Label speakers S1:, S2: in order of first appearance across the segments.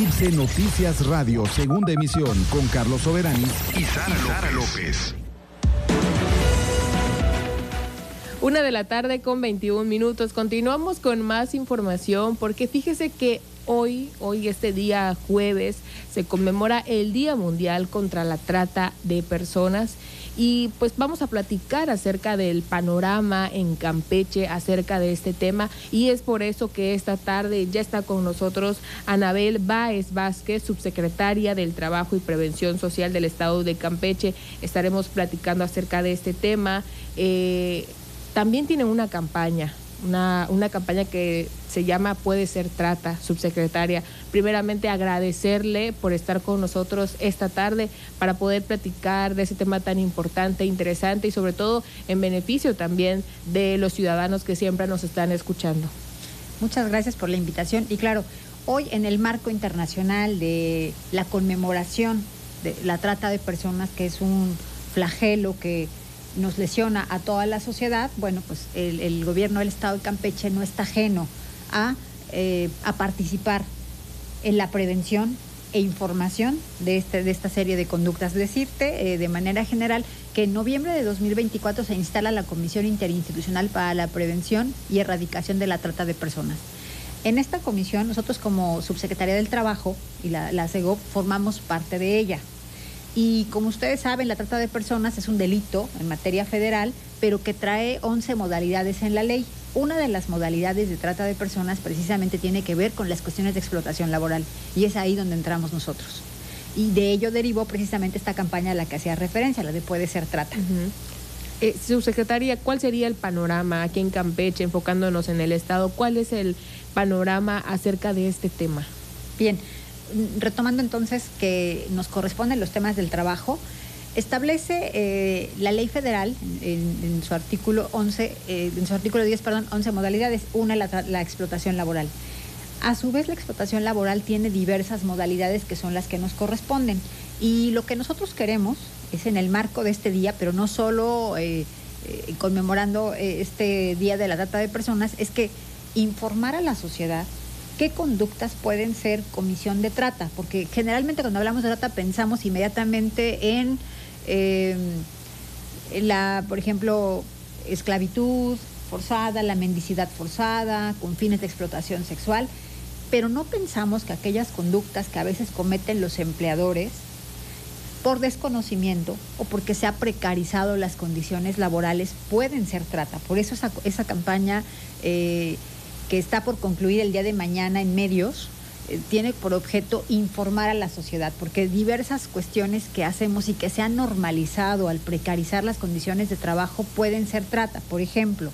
S1: Eclipse Noticias Radio, segunda emisión, con Carlos Soberanis y Sara López.
S2: 1:21 p.m. Continuamos con más información porque fíjese que hoy este día jueves, se conmemora el Día Mundial contra la Trata de Personas y pues vamos a platicar acerca del panorama en Campeche, acerca de este tema, y es por eso que esta tarde ya está con nosotros Anabel Báez Vázquez, subsecretaria del Trabajo y Prevención Social del Estado de Campeche. Estaremos platicando acerca de este tema. También tienen una campaña, una campaña que se llama Puede Ser Trata, subsecretaria. Primeramente agradecerle por estar con nosotros esta tarde para poder platicar de ese tema tan importante, interesante y sobre todo en beneficio también de los ciudadanos que siempre nos están escuchando.
S3: Muchas gracias por la invitación y claro, hoy en el marco internacional de la conmemoración de la trata de personas, que es un flagelo que nos lesiona a toda la sociedad, bueno, pues el gobierno del Estado de Campeche no está ajeno a participar en la prevención e información de esta serie de conductas. Decirte de manera general que en noviembre de 2024 se instala la Comisión Interinstitucional para la Prevención y Erradicación de la Trata de Personas. En esta comisión, nosotros como Subsecretaría del Trabajo y la SEGOP formamos parte de ella. Y como ustedes saben, la trata de personas es un delito en materia federal, pero que trae 11 modalidades en la ley. Una de las modalidades de trata de personas precisamente tiene que ver con las cuestiones de explotación laboral, y es ahí donde entramos nosotros. Y de ello derivó precisamente esta campaña a la que hacía referencia, la de Puede Ser Trata.
S2: Subsecretaria, ¿cuál sería el panorama aquí en Campeche, enfocándonos en el Estado? ¿Cuál es el panorama acerca de este tema?
S3: Bien. Retomando entonces que nos corresponden los temas del trabajo, establece la ley federal en su artículo 11, en su artículo 10, 11 modalidades. Una, la explotación laboral. A su vez, la explotación laboral tiene diversas modalidades que son las que nos corresponden. Y lo que nosotros queremos es, en el marco de este día, pero no solo conmemorando este Día de la Trata de Personas, es que informar a la sociedad qué conductas pueden ser comisión de trata, porque generalmente cuando hablamos de trata pensamos inmediatamente en por ejemplo, esclavitud forzada, la mendicidad forzada, con fines de explotación sexual, pero no pensamos que aquellas conductas que a veces cometen los empleadores por desconocimiento o porque se ha precarizado las condiciones laborales pueden ser trata. Por eso esa campaña que está por concluir el día de mañana en medios, tiene por objeto informar a la sociedad, porque diversas cuestiones que hacemos y que se han normalizado al precarizar las condiciones de trabajo pueden ser trata. Por ejemplo,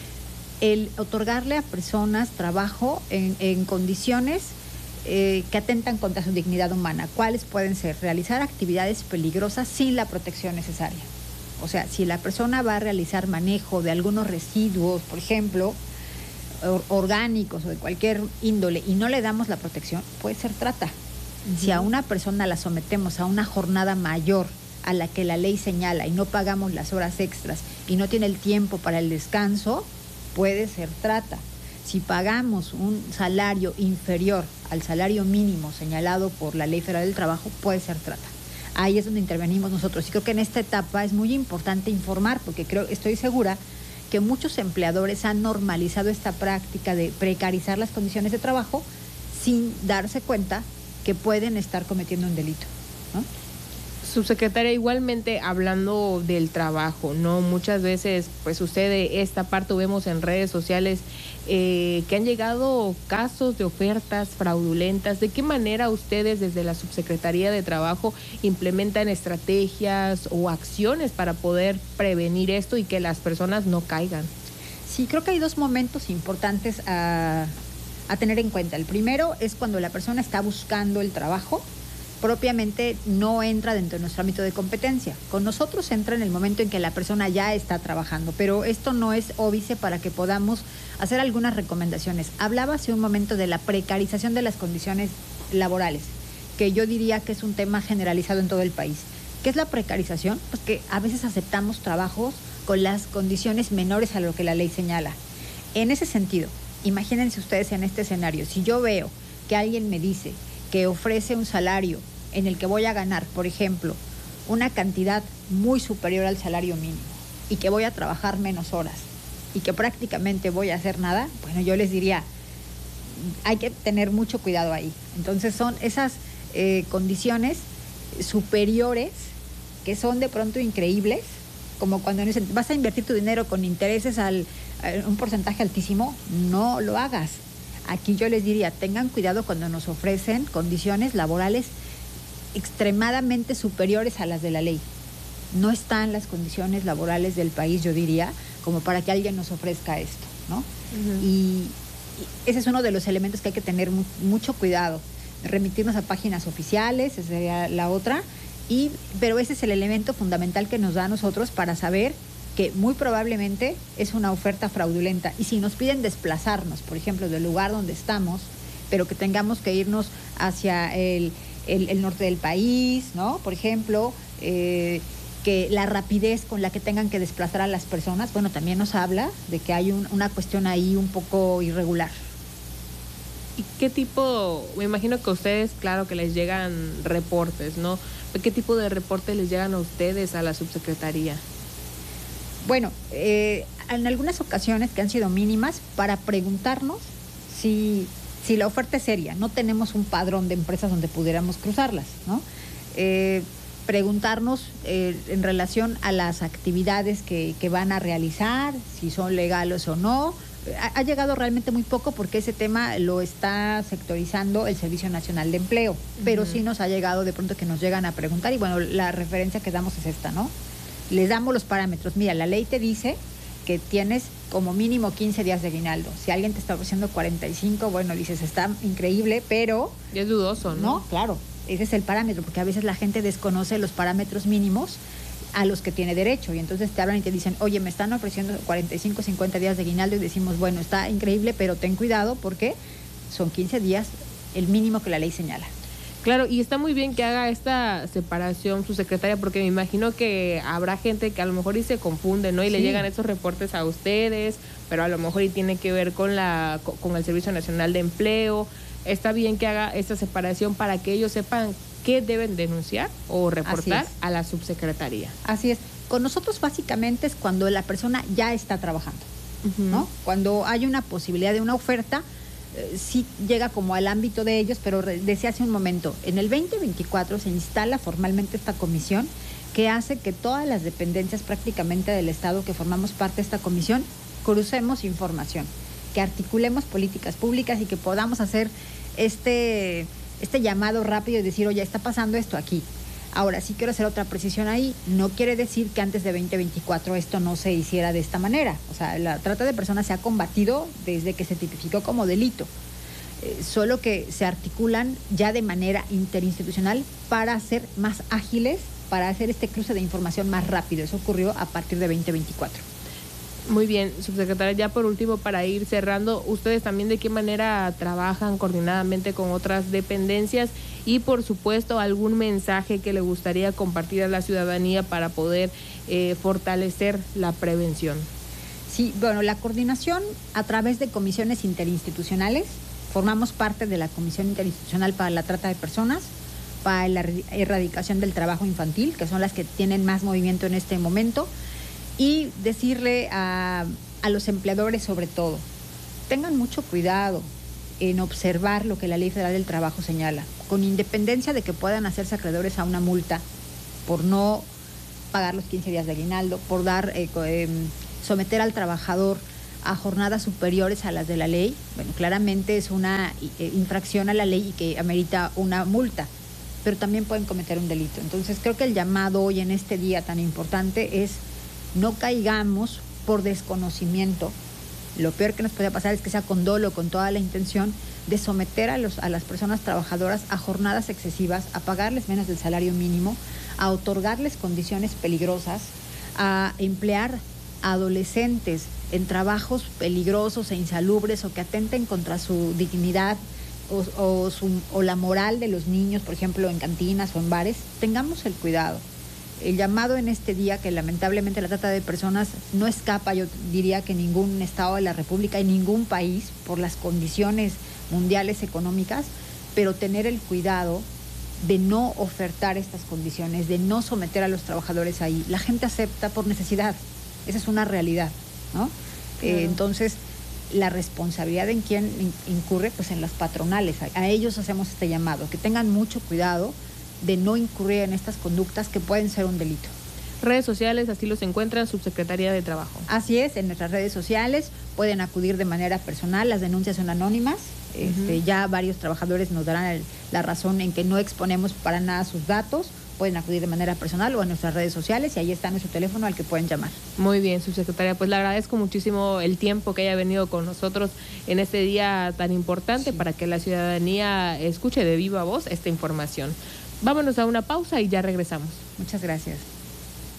S3: el otorgarle a personas trabajo en condiciones que atentan contra su dignidad humana. ¿Cuáles pueden ser? Realizar actividades peligrosas sin la protección necesaria. O sea, si la persona va a realizar manejo de algunos residuos, por ejemplo, orgánicos o de cualquier índole, y no le damos la protección, puede ser trata. Si a una persona la sometemos a una jornada mayor a la que la ley señala y no pagamos las horas extras y no tiene el tiempo para el descanso, puede ser trata. Si pagamos un salario inferior al salario mínimo señalado por la Ley Federal del Trabajo, puede ser trata. Ahí es donde intervenimos nosotros. Y creo que en esta etapa es muy importante informar, porque estoy segura que muchos empleadores han normalizado esta práctica de precarizar las condiciones de trabajo sin darse cuenta que pueden estar cometiendo un delito, ¿no?
S2: Subsecretaria, igualmente hablando del trabajo, ¿no? Muchas veces pues sucede esta parte, vemos en redes sociales que han llegado casos de ofertas fraudulentas. ¿De qué manera ustedes desde la Subsecretaría de Trabajo implementan estrategias o acciones para poder prevenir esto y que las personas no caigan?
S3: Sí, creo que hay dos momentos importantes a tener en cuenta. El primero es cuando la persona está buscando el trabajo, propiamente no entra dentro de nuestro ámbito de competencia. Con nosotros entra en el momento en que la persona ya está trabajando, pero esto no es óbice para que podamos hacer algunas recomendaciones. Hablaba hace un momento de la precarización de las condiciones laborales, que yo diría que es un tema generalizado en todo el país. ¿Qué es la precarización? Pues que a veces aceptamos trabajos con las condiciones menores a lo que la ley señala. En ese sentido, imagínense ustedes en este escenario, si yo veo que alguien me dice que ofrece un salario en el que voy a ganar, por ejemplo, una cantidad muy superior al salario mínimo y que voy a trabajar menos horas y que prácticamente voy a hacer nada, bueno, yo les diría, hay que tener mucho cuidado ahí. Entonces son esas condiciones superiores que son de pronto increíbles, como cuando dicen, vas a invertir tu dinero con intereses a un porcentaje altísimo, no lo hagas. Aquí yo les diría, tengan cuidado cuando nos ofrecen condiciones laborales extremadamente superiores a las de la ley. No están las condiciones laborales del país, yo diría, como para que alguien nos ofrezca esto, ¿no? Uh-huh. Y ese es uno de los elementos que hay que tener mucho cuidado. Remitirnos a páginas oficiales, esa sería la otra, pero ese es el elemento fundamental que nos da a nosotros para saber que muy probablemente es una oferta fraudulenta. Y si nos piden desplazarnos, por ejemplo, del lugar donde estamos, pero que tengamos que irnos hacia el norte del país, ¿no? Por ejemplo, que la rapidez con la que tengan que desplazar a las personas, bueno, también nos habla de que hay una cuestión ahí un poco irregular.
S2: ¿Y qué tipo, me imagino que a ustedes, claro que les llegan reportes, ¿no? ¿Qué tipo de reportes les llegan a ustedes a la subsecretaría?
S3: Bueno, en algunas ocasiones que han sido mínimas, para preguntarnos si la oferta es seria. No tenemos un padrón de empresas donde pudiéramos cruzarlas, ¿no? Preguntarnos en relación a las actividades que van a realizar, si son legales o no. Ha llegado realmente muy poco porque ese tema lo está sectorizando el Servicio Nacional de Empleo, pero sí nos ha llegado de pronto que nos llegan a preguntar y bueno, la referencia que damos es esta, ¿no? Les damos los parámetros. Mira, la ley te dice que tienes como mínimo 15 días de aguinaldo. Si alguien te está ofreciendo 45, bueno, dices, está increíble, pero...
S2: Y es dudoso, ¿no?
S3: No, claro, ese es el parámetro, porque a veces la gente desconoce los parámetros mínimos a los que tiene derecho, y entonces te hablan y te dicen, oye, me están ofreciendo 45, 50 días de aguinaldo, y decimos, bueno, está increíble, pero ten cuidado porque son 15 días el mínimo que la ley señala.
S2: Claro, y está muy bien que haga esta separación su secretaria, porque me imagino que habrá gente que a lo mejor y se confunde, ¿no? Y le llegan esos reportes a ustedes, pero a lo mejor y tiene que ver con el Servicio Nacional de Empleo. Está bien que haga esta separación para que ellos sepan qué deben denunciar o reportar a la subsecretaría.
S3: Así es. Con nosotros básicamente es cuando la persona ya está trabajando, ¿no? Cuando hay una posibilidad de una oferta, sí llega como al ámbito de ellos, pero decía hace un momento, en el 2024 se instala formalmente esta comisión que hace que todas las dependencias prácticamente del Estado que formamos parte de esta comisión crucemos información, que articulemos políticas públicas y que podamos hacer este llamado rápido y decir, oye, está pasando esto aquí. Ahora, sí quiero hacer otra precisión ahí. No quiere decir que antes de 2024 esto no se hiciera de esta manera. O sea, la trata de personas se ha combatido desde que se tipificó como delito. Solo que se articulan ya de manera interinstitucional para ser más ágiles, para hacer este cruce de información más rápido. Eso ocurrió a partir de 2024.
S2: Muy bien, subsecretaria, ya por último, para ir cerrando, ¿ustedes también de qué manera trabajan coordinadamente con otras dependencias? Y, por supuesto, algún mensaje que le gustaría compartir a la ciudadanía para poder fortalecer la prevención.
S3: Sí, bueno, la coordinación a través de comisiones interinstitucionales. Formamos parte de la Comisión Interinstitucional para la Trata de Personas, para la erradicación del trabajo infantil, que son las que tienen más movimiento en este momento. Y decirle a los empleadores, sobre todo, tengan mucho cuidado en observar lo que la Ley Federal del Trabajo señala, con independencia de que puedan hacerse acreedores a una multa por no pagar los 15 días de aguinaldo, por someter al trabajador a jornadas superiores a las de la ley. Bueno, claramente es una infracción a la ley y que amerita una multa, pero también pueden cometer un delito. Entonces, creo que el llamado hoy en este día tan importante es no caigamos por desconocimiento. Lo peor que nos puede pasar es que sea con dolo, con toda la intención de someter a las personas trabajadoras a jornadas excesivas, a pagarles menos del salario mínimo, a otorgarles condiciones peligrosas, a emplear a adolescentes en trabajos peligrosos e insalubres o que atenten contra su dignidad o la moral de los niños, por ejemplo, en cantinas o en bares. Tengamos el cuidado. El llamado en este día, que lamentablemente la trata de personas no escapa, yo diría que ningún estado de la República y ningún país, por las condiciones mundiales económicas, pero tener el cuidado de no ofertar estas condiciones, de no someter a los trabajadores ahí. La gente acepta por necesidad, esa es una realidad, ¿no?
S2: Claro.
S3: Entonces, la responsabilidad en quién incurre, pues en las patronales. A ellos hacemos este llamado, que tengan mucho cuidado de no incurrir en estas conductas que pueden ser un delito.
S2: Redes sociales, así los encuentran, Subsecretaría de Trabajo.
S3: Así es, en nuestras redes sociales pueden acudir de manera personal, las denuncias son anónimas. Ya varios trabajadores nos darán la razón en que no exponemos para nada sus datos. Pueden acudir de manera personal o a nuestras redes sociales y ahí está nuestro teléfono al que pueden llamar.
S2: Muy bien, subsecretaria, pues le agradezco muchísimo el tiempo que haya venido con nosotros en este día tan importante para que la ciudadanía escuche de viva voz esta información. Vámonos a una pausa y ya regresamos.
S3: Muchas gracias.